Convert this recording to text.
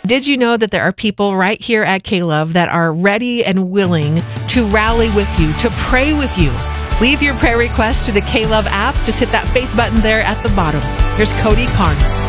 Did you know that there are people right here at K-Love that are ready and willing to rally with you, to pray with you? Leave your prayer requests through the K-Love app. Just hit that faith button there at the bottom. Here's Cody Carnes.